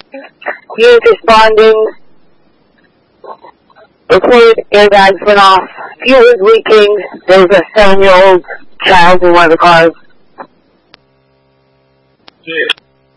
He was responding. Reported airbags went off. Fuel was leaking. There was a 7-year-old child in one of the cars. Shit.